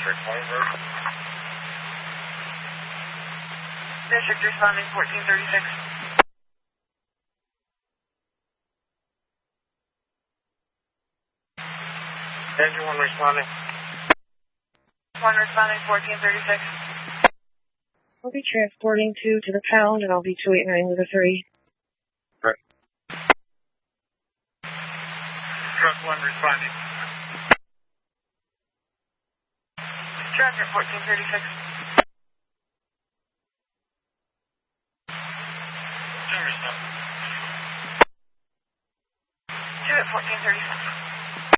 District responding 1436. Engine 1 responding. 1 responding 1436. I'll be transporting 2 to the pound, and I'll be 289 with a 3. Right. Truck 1 responding. Traffic 1436.